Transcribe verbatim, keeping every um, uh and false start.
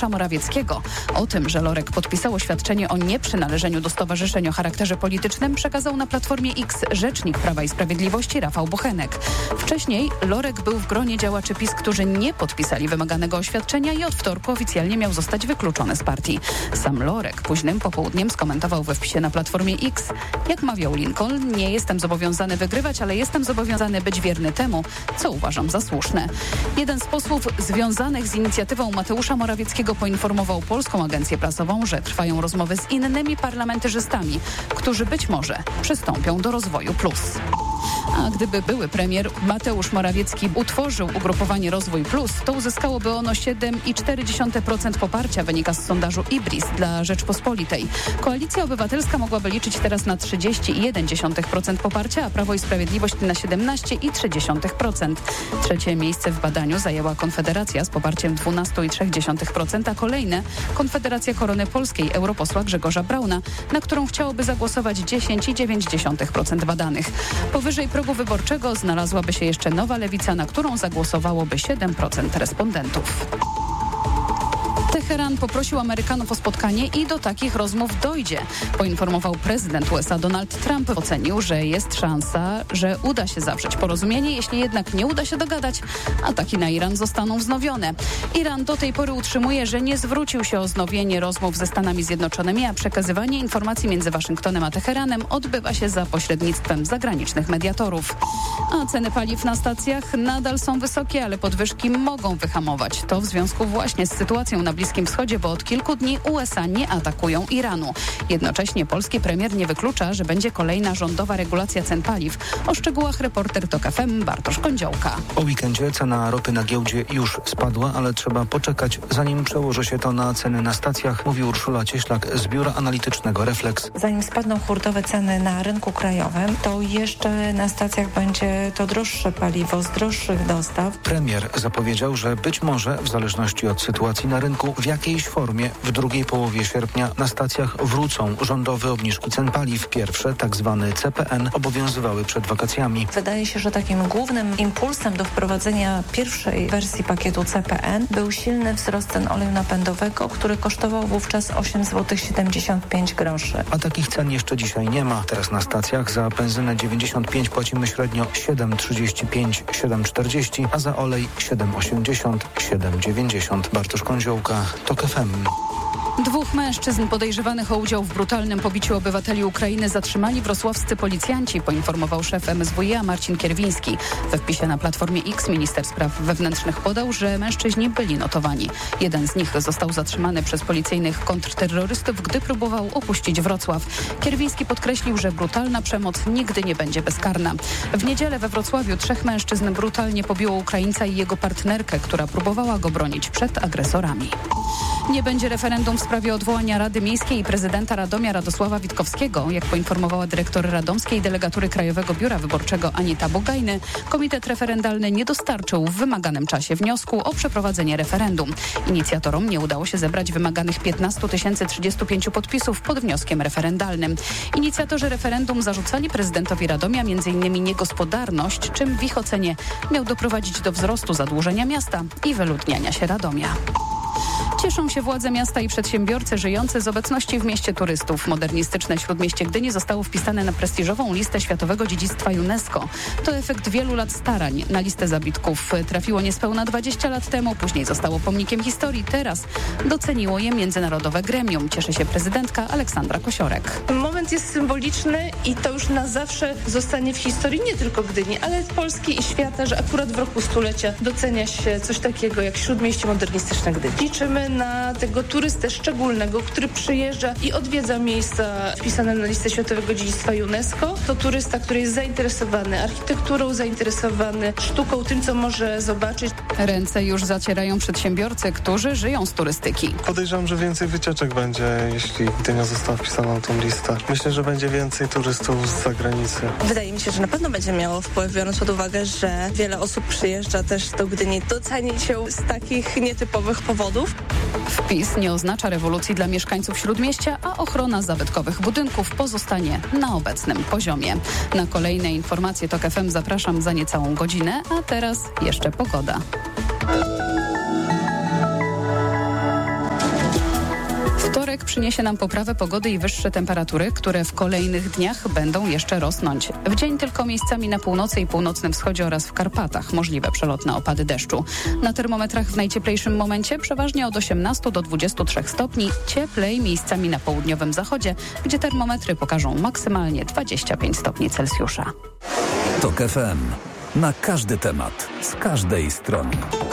Mateusza Morawieckiego. O tym, że Lorek podpisał oświadczenie o nieprzynależeniu do stowarzyszeń o charakterze politycznym, przekazał na Platformie X rzecznik Prawa i Sprawiedliwości Rafał Bochenek. Wcześniej Lorek był w gronie działaczy PiS, którzy nie podpisali wymaganego oświadczenia i od wtorku oficjalnie miał zostać wykluczony z partii. Sam Lorek późnym popołudniem skomentował we wpisie na Platformie X: jak mawiał Lincoln, nie jestem zobowiązany wygrywać, ale jestem zobowiązany być wierny temu, co uważam za słuszne. Jeden z posłów związanych z inicjatywą Mateusza Morawieckiego poinformował Polską Agencję Prasową, że trwają rozmowy z innymi parlamentarzystami, którzy być może przystąpią do Rozwoju Plus. A gdyby były premier Mateusz Morawiecki utworzył ugrupowanie Rozwój Plus, to uzyskałoby ono siedem i cztery dziesiąte procent poparcia, wynika z sondażu IBRIS dla Rzeczpospolitej. Koalicja Obywatelska mogłaby liczyć teraz na trzydzieści i jeden dziesiąty procent poparcia, a Prawo i Sprawiedliwość na siedemnaście i trzy dziesiąte procent. Trzecie miejsce w badaniu zajęła Konfederacja z poparciem dwanaście i trzy dziesiąte procent, a kolejne Konfederacja Korony Polskiej europosła Grzegorza Brauna, na którą chciałoby zagłosować dziesięć i dziewięć dziesiątych procent badanych. Powyżej progu wyborczego znalazłaby się jeszcze Nowa Lewica, na którą zagłosowałoby siedem procent respondentów. Teheran poprosił Amerykanów o spotkanie i do takich rozmów dojdzie, poinformował prezydent U S A Donald Trump. Ocenił, że jest szansa, że uda się zawrzeć porozumienie. Jeśli jednak nie uda się dogadać, ataki na Iran zostaną wznowione. Iran do tej pory utrzymuje, że nie zwrócił się o wznowienie rozmów ze Stanami Zjednoczonymi, a przekazywanie informacji między Waszyngtonem a Teheranem odbywa się za pośrednictwem zagranicznych mediatorów. A ceny paliw na stacjach nadal są wysokie, ale podwyżki mogą wyhamować. To w związku właśnie z sytuacją na Bliskim Wschodzie, bo od kilku dni U S A nie atakują Iranu. Jednocześnie polski premier nie wyklucza, że będzie kolejna rządowa regulacja cen paliw. O szczegółach reporter TOK F M Bartosz Kądziołka. Po weekendzie cena ropy na giełdzie już spadła, ale trzeba poczekać, zanim przełoży się to na ceny na stacjach, mówi Urszula Cieślak z biura analitycznego Reflex. Zanim spadną hurtowe ceny na rynku krajowym, to jeszcze na stacjach będzie to droższe paliwo z droższych dostaw. Premier zapowiedział, że być może w zależności od sytuacji na rynku w jakiejś formie w drugiej połowie sierpnia na stacjach wrócą rządowe obniżki cen paliw. Pierwsze, tak zwany C P N, obowiązywały przed wakacjami. Wydaje się, że takim głównym impulsem do wprowadzenia pierwszej wersji pakietu C P N był silny wzrost cen oleju napędowego, który kosztował wówczas osiem złotych siedemdziesiąt pięć groszy. A takich cen jeszcze dzisiaj nie ma. Teraz na stacjach za benzynę dziewięćdziesiąt pięć płacimy średnio siedem trzydzieści pięć, siedem czterdzieści, a za olej siedem osiemdziesiąt, siedem dziewięćdziesiąt. Bartosz Kądziołka, TOK F M. Dwóch mężczyzn podejrzewanych o udział w brutalnym pobiciu obywateli Ukrainy zatrzymali wrocławscy policjanci, poinformował szef M S W iA Marcin Kierwiński. We wpisie na Platformie X minister spraw wewnętrznych podał, że mężczyźni byli notowani. Jeden z nich został zatrzymany przez policyjnych kontrterrorystów, gdy próbował opuścić Wrocław. Kierwiński podkreślił, że brutalna przemoc nigdy nie będzie bezkarna. W niedzielę we Wrocławiu trzech mężczyzn brutalnie pobiło Ukraińca i jego partnerkę, która próbowała go bronić przed agresorami. Nie będzie referendum w sprawie odwołania Rady Miejskiej i prezydenta Radomia Radosława Witkowskiego. Jak poinformowała dyrektor radomskiej delegatury Krajowego Biura Wyborczego Anita Bugajny, komitet referendalny nie dostarczył w wymaganym czasie wniosku o przeprowadzenie referendum. Inicjatorom nie udało się zebrać wymaganych piętnaście tysięcy trzydzieści pięć podpisów pod wnioskiem referendalnym. Inicjatorzy referendum zarzucali prezydentowi Radomia m.in. niegospodarność, czym w ich ocenie miał doprowadzić do wzrostu zadłużenia miasta i wyludniania się Radomia. Cieszą się władze miasta i przedsiębiorcy żyjący z obecności w mieście turystów. Modernistyczne Śródmieście Gdyni zostało wpisane na prestiżową listę Światowego Dziedzictwa UNESCO. To efekt wielu lat starań. Na listę zabytków trafiło niespełna dwadzieścia lat temu, później zostało pomnikiem historii. Teraz doceniło je międzynarodowe gremium. Cieszy się prezydentka Aleksandra Kosiorek. Moment jest symboliczny i to już na zawsze zostanie w historii nie tylko Gdyni, ale Polski i świata, że akurat w roku stulecia docenia się coś takiego jak Śródmieście Modernistyczne Gdyni. Liczymy na tego turystę szczególnego, który przyjeżdża i odwiedza miejsca wpisane na listę Światowego Dziedzictwa UNESCO. To turysta, który jest zainteresowany architekturą, zainteresowany sztuką, tym, co może zobaczyć. Ręce już zacierają przedsiębiorcy, którzy żyją z turystyki. Podejrzewam, że więcej wycieczek będzie, jeśli Gdynia została wpisana na tą listę. Myślę, że będzie więcej turystów z zagranicy. Wydaje mi się, że na pewno będzie miało wpływ, biorąc pod uwagę, że wiele osób przyjeżdża też do Gdyni docenić ją z takich nietypowych powodów. Wpis nie oznacza rewolucji dla mieszkańców Śródmieścia, a ochrona zabytkowych budynków pozostanie na obecnym poziomie. Na kolejne informacje TOK F M zapraszam za niecałą godzinę, a teraz jeszcze pogoda. Wtorek przyniesie nam poprawę pogody i wyższe temperatury, które w kolejnych dniach będą jeszcze rosnąć. W dzień tylko miejscami na północy i północnym wschodzie oraz w Karpatach możliwe przelotne opady deszczu. Na termometrach w najcieplejszym momencie przeważnie od osiemnastu do dwudziestu trzech stopni, cieplej miejscami na południowym zachodzie, gdzie termometry pokażą maksymalnie dwadzieścia pięć stopni Celsjusza. TOK F M. Na każdy temat, z każdej strony.